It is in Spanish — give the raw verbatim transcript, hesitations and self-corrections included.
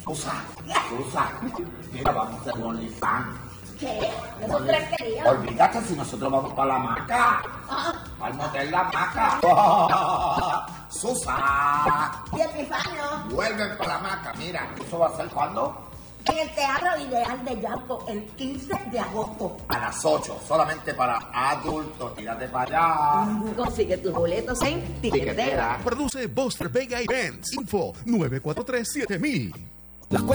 Susa, Susa, mira, vamos a hacer un OnlyFans. ¿Qué? ¿Eso tres querías? Olvídate si nosotros vamos para la hamaca. Ah. Al motel La Hamaca. Susa. ¿Y Epifanio? Vuelven para la hamaca, mira. ¿Eso va a ser cuándo? En el Teatro Ideal de Yauco, el quince de agosto. A las ocho, solamente para adultos. Tírate para allá. Consigue tus boletos en Tiquetera. Produce Buster Vega Events. Info nueve cuatro tres siete mil.